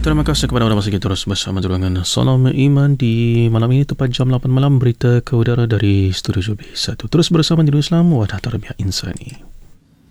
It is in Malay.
Terima kasih kepada anda masih terus bersama dengan Salam Iman di malam ini tepat jam 8 malam berita ke udara dari Studio Jubi 1. Terus bersama di Islam Wadah Tarbiyah Insani.